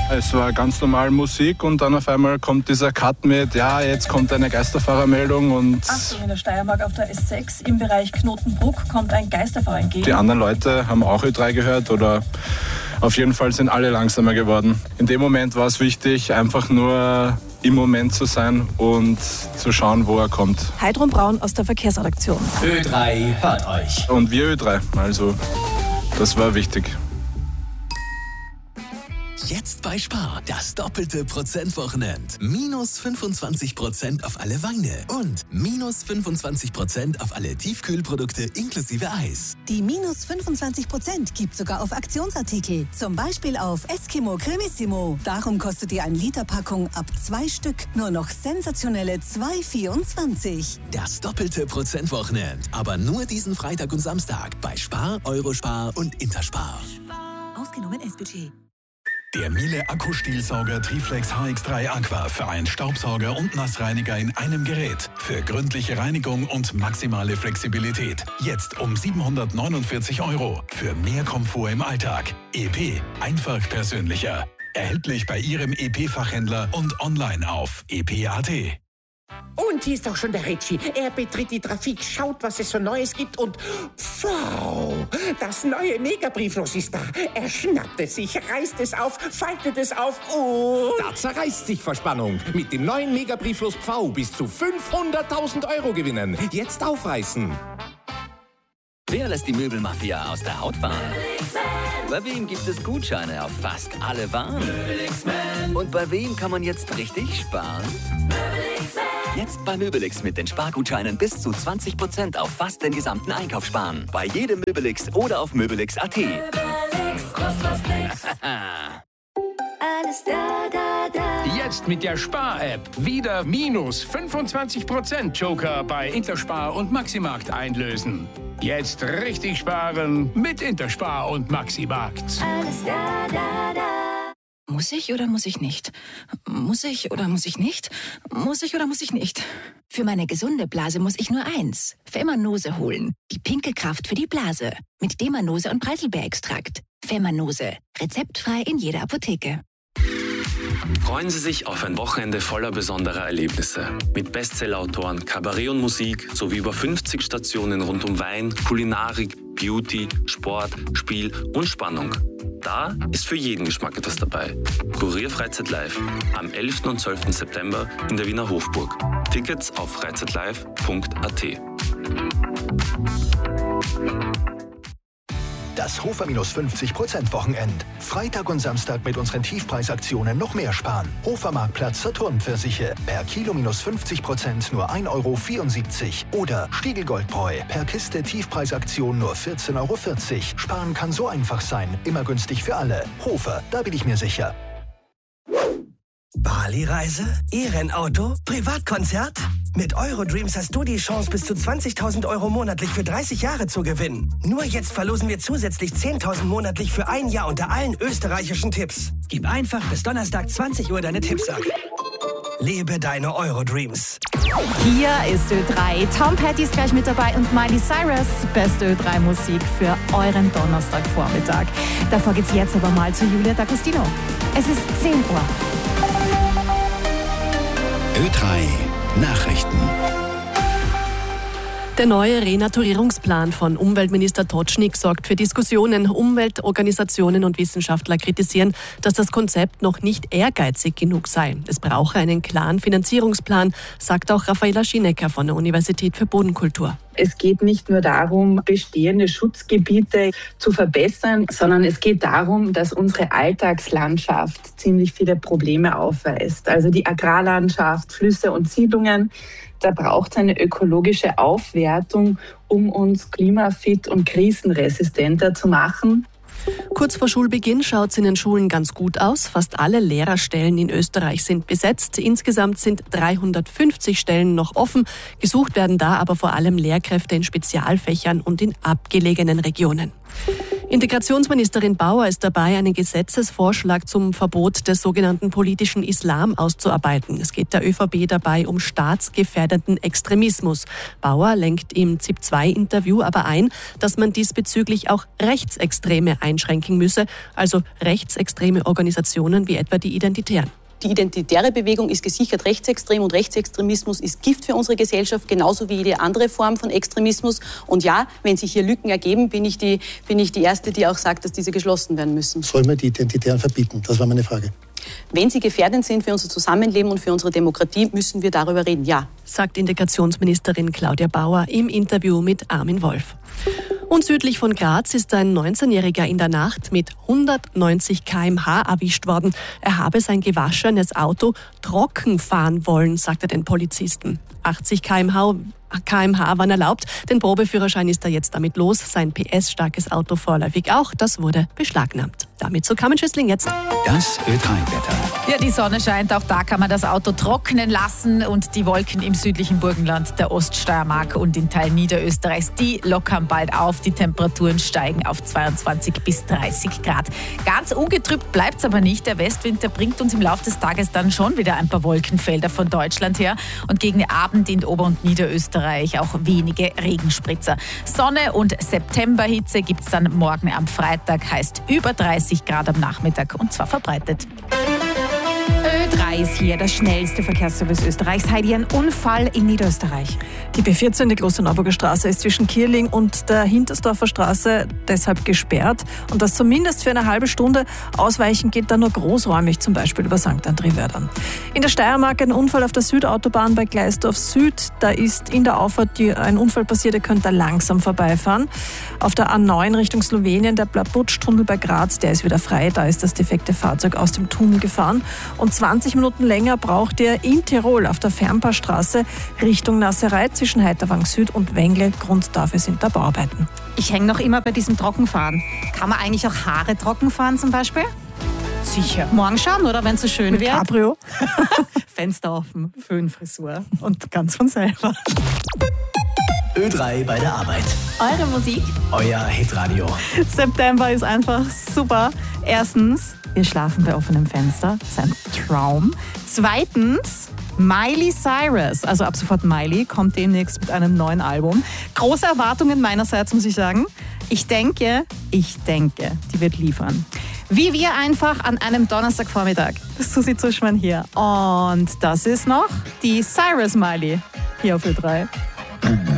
Es war ganz normal Musik und dann auf einmal kommt dieser Cut mit, ja, jetzt kommt eine Geisterfahrermeldung und... Achtung, in der Steiermark auf der S6 im Bereich Knotenbruck kommt ein Geisterfahrer entgegen. Die anderen Leute haben auch Ö3 gehört oder auf jeden Fall sind alle langsamer geworden. In dem Moment war es wichtig, einfach nur im Moment zu sein und zu schauen, wo er kommt. Heidrun Braun aus der Verkehrsredaktion. Ö3 hört euch. Und wir Ö3, also das war wichtig. Jetzt bei Spar, das doppelte Prozentwochenend. Minus 25% auf alle Weine und minus 25% auf alle Tiefkühlprodukte inklusive Eis. Die minus 25% gibt sogar auf Aktionsartikel. Zum Beispiel auf Eskimo Cremissimo. Darum kostet die 1-Liter-Packung ab 2 Stück nur noch sensationelle 2,24. Das doppelte Prozentwochenend. Aber nur diesen Freitag und Samstag bei Spar, Eurospar und Interspar. Ausgenommen S-Budget. Der Miele Akkustielsauger Triflex HX3 Aqua für einen Staubsauger und Nassreiniger in einem Gerät. Für gründliche Reinigung und maximale Flexibilität. Jetzt um 749 €. Für mehr Komfort im Alltag. EP. Einfach persönlicher. Erhältlich bei Ihrem EP-Fachhändler und online auf ep.at. Und hier ist auch schon der Ritchie. Er betritt die Trafik, schaut, was es so Neues gibt und... Wow! Das neue Megabrieflos ist da. Er schnappt es sich, reißt es auf, faltet es auf und... Da zerreißt sich Verspannung. Mit dem neuen Megabrieflos Pfau bis zu 500.000 € gewinnen. Jetzt aufreißen. Wer lässt die Möbelmafia aus der Haut fahren? Bei wem gibt es Gutscheine auf fast alle Waren? Und bei wem kann man jetzt richtig sparen? Jetzt bei Möbelix mit den Spargutscheinen bis zu 20% auf fast den gesamten Einkauf sparen. Bei jedem Möbelix oder auf möbelix.at. Alles da, da, da. Jetzt mit der Spar-App wieder minus 25% Joker bei Interspar und Maximarkt einlösen. Jetzt richtig sparen mit Interspar und Maximarkt. Alles da, da, da. Muss ich oder muss ich nicht? Muss ich oder muss ich nicht? Muss ich oder muss ich nicht? Für meine gesunde Blase muss ich nur eins. Femanose holen. Die pinke Kraft für die Blase. Mit Demanose und Preiselbeerextrakt. Femanose. Rezeptfrei in jeder Apotheke. Freuen Sie sich auf ein Wochenende voller besonderer Erlebnisse. Mit Bestsellerautoren, Kabarett und Musik sowie über 50 Stationen rund um Wein, Kulinarik, Beauty, Sport, Spiel und Spannung. Da ist für jeden Geschmack etwas dabei. Kurier Freizeit Live am 11. und 12. September in der Wiener Hofburg. Tickets auf freizeitlive.at. Das Hofer-50% Wochenend. Freitag und Samstag mit unseren Tiefpreisaktionen noch mehr sparen. Hofer-Marktplatz Saturn Pfirsiche. Per Kilo minus 50% nur 1,74 €. Oder Stiegel-Goldbräu. Per Kiste Tiefpreisaktion nur 14,40 €. Sparen kann so einfach sein. Immer günstig für alle. Hofer, da bin ich mir sicher. Bali-Reise? E-Rennauto? Privatkonzert? Mit Eurodreams hast du die Chance, bis zu 20.000 € monatlich für 30 Jahre zu gewinnen. Nur jetzt verlosen wir zusätzlich 10.000 monatlich für ein Jahr unter allen österreichischen Tipps. Gib einfach bis Donnerstag 20 Uhr deine Tipps ab. Lebe deine Eurodreams. Hier ist Ö3. Tom Petty ist gleich mit dabei und Miley Cyrus. Beste Ö3-Musik für euren Donnerstagvormittag. Davor geht's jetzt aber mal zu Julia D'Agostino. Es ist 10 Uhr. Ö3 Nachrichten. Der neue Renaturierungsplan von Umweltminister Totschnig sorgt für Diskussionen. Umweltorganisationen und Wissenschaftler kritisieren, dass das Konzept noch nicht ehrgeizig genug sei. Es brauche einen klaren Finanzierungsplan, sagt auch Raffaela Schinecker von der Universität für Bodenkultur. Es geht nicht nur darum, bestehende Schutzgebiete zu verbessern, sondern es geht darum, dass unsere Alltagslandschaft ziemlich viele Probleme aufweist. Also die Agrarlandschaft, Flüsse und Siedlungen. Da braucht es eine ökologische Aufwertung, um uns klimafit und krisenresistenter zu machen. Kurz vor Schulbeginn schaut es in den Schulen ganz gut aus. Fast alle Lehrerstellen in Österreich sind besetzt. Insgesamt sind 350 Stellen noch offen. Gesucht werden da aber vor allem Lehrkräfte in Spezialfächern und in abgelegenen Regionen. Integrationsministerin Bauer ist dabei, einen Gesetzesvorschlag zum Verbot des sogenannten politischen Islam auszuarbeiten. Es geht der ÖVP dabei um staatsgefährdenden Extremismus. Bauer lenkt im ZIP-2-Interview aber ein, dass man diesbezüglich auch Rechtsextreme einschränken müsse, also rechtsextreme Organisationen wie etwa die Identitären. Die identitäre Bewegung ist gesichert rechtsextrem und Rechtsextremismus ist Gift für unsere Gesellschaft, genauso wie jede andere Form von Extremismus. Und ja, wenn sich hier Lücken ergeben, bin ich die Erste, die auch sagt, dass diese geschlossen werden müssen. Soll man die Identitären verbieten? Das war meine Frage. Wenn sie gefährdend sind für unser Zusammenleben und für unsere Demokratie, müssen wir darüber reden, ja. Sagt Integrationsministerin Claudia Bauer im Interview mit Armin Wolf. Und südlich von Graz ist ein 19-Jähriger in der Nacht mit 190 km/h erwischt worden. Er habe sein gewaschenes Auto trocken fahren wollen, sagte den Polizisten. 80 km/h waren erlaubt. Den Probeführerschein ist er jetzt damit los. Sein PS-starkes Auto vorläufig auch. Das wurde beschlagnahmt. Damit zu Carmen Schüssling jetzt. Das Ö3-Wetter. Ja, die Sonne scheint. Auch da kann man das Auto trocknen lassen. Und die Wolken im südlichen Burgenland, der Oststeiermark und in Teilen Niederösterreichs, die lockern bald auf. Die Temperaturen steigen auf 22 bis 30 Grad. Ganz ungetrübt bleibt es aber nicht. Der Westwind, der bringt uns im Laufe des Tages dann schon wieder ein paar Wolkenfelder von Deutschland her. Und gegen den Abend in Ober- und Niederösterreich auch wenige Regenspritzer. Sonne und Septemberhitze gibt es dann morgen am Freitag, heißt über 30 Grad am Nachmittag und zwar verbreitet. Ö3 ist hier, der schnellste Verkehrsservice Österreichs. Heidi, ein Unfall in Niederösterreich. Die B14, die Klosterneuburger Straße, ist zwischen Kierling und der Hintersdorfer Straße deshalb gesperrt. Und das zumindest für eine halbe Stunde. Ausweichen geht dann nur großräumig, zum Beispiel über St. André-Werdern. In der Steiermark ein Unfall auf der Südautobahn bei Gleisdorf Süd. Da ist in der Auffahrt ein Unfall passiert, ihr könnt da langsam vorbeifahren. Auf der A9 Richtung Slowenien, der Blabutsch-Tunnel bei Graz, der ist wieder frei. Da ist das defekte Fahrzeug aus dem Tunnel gefahren. Und 20 Minuten länger braucht ihr in Tirol auf der Fernpassstraße Richtung Nasserei zwischen Heiterwang Süd und Wengle. Grund dafür sind da Bauarbeiten. Ich hänge noch immer bei diesem Trockenfahren. Kann man eigentlich auch Haare trocken fahren zum Beispiel? Sicher. Morgen schon, oder? Wenn es so schön Mit wird. Cabrio. Fenster offen, Föhnfrisur und ganz von selber. Ö3 bei der Arbeit. Eure Musik. Euer Hitradio. September ist einfach super. Erstens, wir schlafen bei offenem Fenster. Das ist ein Traum. Zweitens, Miley Cyrus, also ab sofort Miley, kommt demnächst mit einem neuen Album. Große Erwartungen meinerseits, muss ich sagen. Ich denke, die wird liefern. Wie wir einfach an einem Donnerstagvormittag. Susi Zuschmann hier. Und das ist noch die Cyrus Miley hier auf Ö3.